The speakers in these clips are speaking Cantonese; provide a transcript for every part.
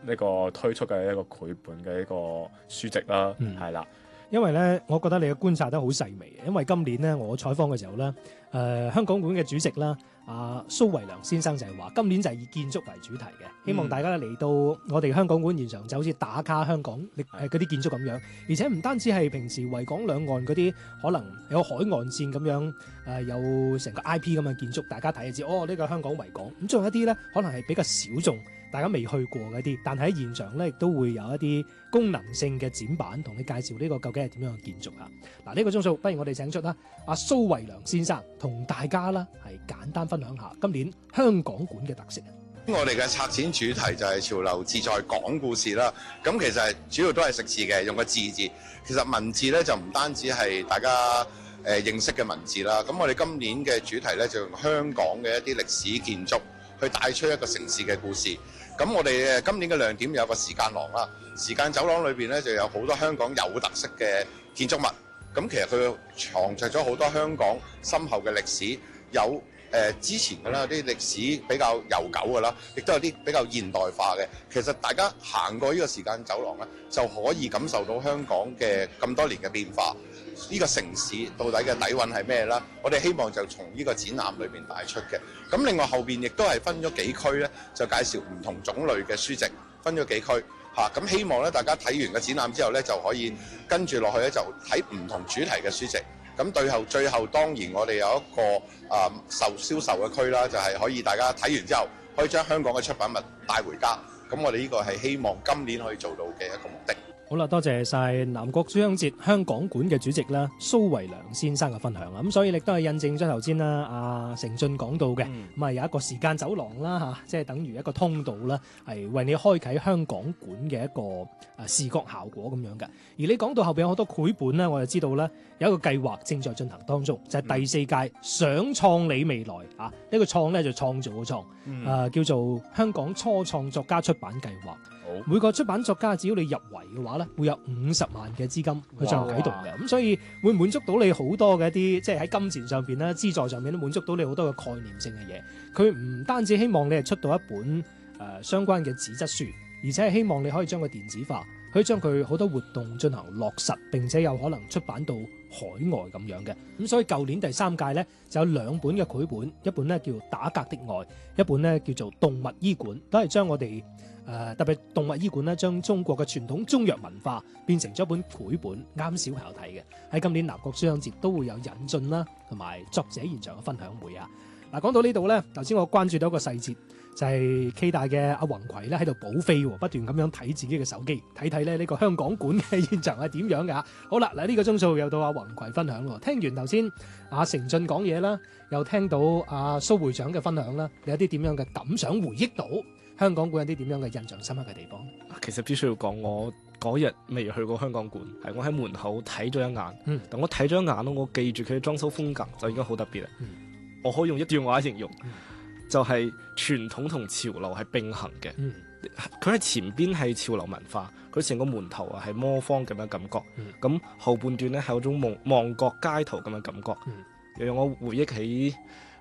呢個推出嘅一個繪本嘅一個書籍啦，係啦。 因為咧，我覺得你嘅觀察得好細微嘅，因為今年咧我採訪嘅時候咧，香港館嘅主席啦，蘇維良先生就係話，今年就係以建築為主題嘅，希望大家嚟到我哋香港館現場就好似打卡香港嗰啲建築咁樣，而且唔單止係平時維港兩岸嗰啲可能有海岸線咁樣，有成個 IP 咁嘅建築，大家睇就知哦呢個香港維港，咁仲有一啲咧可能係比較小眾，大家未去過嗰啲，但係喺現場咧亦都會有一啲功能性嘅展板同你介紹呢個究竟係點樣嘅建築啊！嗱，呢個鐘數，不如我哋請出啦阿蘇維良先生同大家啦係簡單分享下今年香港館嘅特色。 我哋嘅策展主題就係潮流自在講故事啦。咁其實係主要都係食字嘅，用個字。其實文字咧就唔單止係大家認識嘅文字啦。咁我哋今年嘅主題咧就用香港嘅一啲歷史建築去帶出一個城市嘅故事。咁我哋今年嘅亮點有個時間廊啦，時間走廊裏邊咧就有好多香港有特色嘅建築物。咁其實佢藏著咗好多香港深厚嘅歷史，有之前嘅啦，啲歷史比較悠久嘅啦，亦都有啲比較現代化嘅。其實大家行過呢個時間走廊咧，就可以感受到香港嘅咁多年嘅變化。呢個城市到底嘅底蘊係咩啦？我哋希望就從呢個展覽裏邊帶出嘅。咁另外後邊亦都係分咗幾區咧，就介紹唔同種類嘅書籍，分咗幾區嚇。咁希望咧大家睇完個展覽之後咧，就可以跟住落去咧就睇唔同主題嘅書籍。咁最後當然我哋有一個銷售嘅區啦，就係可以大家睇完之後可以將香港嘅出品物帶回家。咁我哋呢個係希望今年可以做到嘅一個目的。 好啦，多謝晒南國書香節香港館嘅主席啦，蘇維良先生嘅分享啦。咁所以亦都係印證咗頭先啦，阿成俊講到嘅，咁啊有一個時間走廊啦嚇，即係等於一個通道啦，係為你開啟香港館嘅一個視覺效果咁樣嘅。而你講到後邊有好多繪本咧，我就知道咧有一個計劃正在進行當中，就係第4屆想創你未來啊！呢個創咧就創造嘅創，叫做香港初創作家出版計劃。每個出版作家只要你入圍嘅話咧，會有50萬嘅資金去進行啟動嘅，咁所以會滿足到你好多嘅一啲，即係喺金錢上邊啦、資助上面都滿足到你好多嘅概念性嘅嘢。佢唔單止希望你係出到一本相關嘅紙質書，而且係希望你可以將佢電子化，可以將佢好多活動進行落實，並且有可能出版到海外咁樣嘅。咁所以舊年第3屆咧就有2本嘅繪本，一本咧叫《打格的愛》，一本咧叫做《動物醫館》，都係將我哋特別動物醫館咧，將中國嘅傳統中藥文化變成咗一本繪本，啱小朋友睇嘅。喺今年南國書香節都會有引進啦，同埋作者現場嘅分享會啊。嗱，講到呢度咧，頭先我關注到一個細節，就係 K 大嘅阿宏葵咧喺度補飛，不斷咁樣睇自己嘅手機，睇睇咧呢個香港館嘅現場係點樣㗎。好啦，嗱呢個鐘數又到阿宏葵分享喎。聽完頭先阿成俊講嘢啦，又聽到阿蘇會長嘅分享啦，你有啲點樣嘅感想，回憶到香港館有啲點樣嘅印象深刻嘅地方？ 其實必須要講，我嗰日未去過香港館，係我喺門口睇咗一眼。但我睇咗一眼咯，我記住佢嘅裝修風格就已經好特別啦。我可以用一段話形容，就係傳統同潮流係並行嘅。佢喺前邊係潮流文化，佢成個門頭啊係魔方咁嘅感覺。咁後半段咧係有種望角街頭咁嘅感覺，又讓我回憶起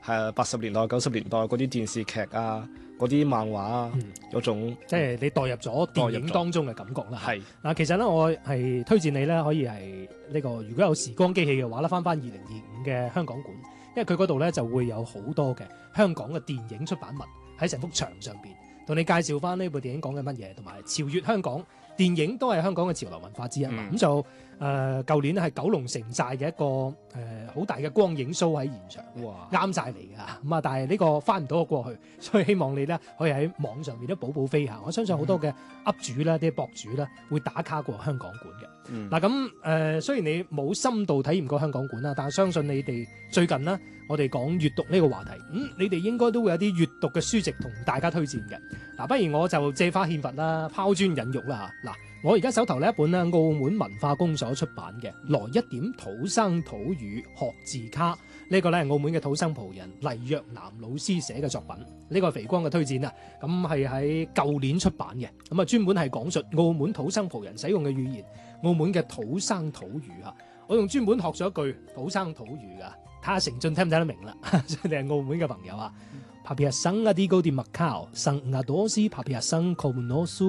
80年代、90年代嗰啲電視劇啊，嗰啲漫畫啊，有種即係你代入咗電影當中嘅感覺啦。 係嗱，其實咧我係推薦你咧可以係呢個如果有時光機器嘅話咧，翻2025嘅香港館，因為佢嗰度咧就會有好多嘅香港嘅電影出版物喺成幅牆上邊，同你介紹翻呢部電影講緊乜嘢，同埋超越香港電影都係香港嘅潮流文化之一嘛。咁就舊年咧係九龍城寨嘅一個好大嘅光影 show 喺現場，啱晒嚟㗎。咁啊，但係呢個翻唔到過去，所以希望你咧可以喺網上面都補飛下。我相信好多嘅 up 主啦、啲博主啦會打卡過香港館嘅。嗱咁雖然你冇深度體驗過香港館啦，但係相信你哋最近啦，我哋講閱讀呢個話題，你哋應該都會有啲閱讀嘅書籍同大家推薦嘅。嗱，不如我就借花獻佛啦，拋磚引玉啦嚇。嗱，我而家手頭呢一本咧，澳門文化公所出版嘅《來一點土生土語學字卡》，呢個咧係澳門嘅土生葡人黎若南老師寫嘅作品，呢個係肥光嘅推薦啊。咁係喺舊年出版嘅，咁啊專門係講述澳門土生葡人使用嘅語言，澳門嘅土生土語啊。我用專門學咗一句土生土語噶，睇下成俊聽唔聽得明啦。你係澳門嘅朋友啊。Papi asang adigo di Macau, sang ngadosi papi asang komunosu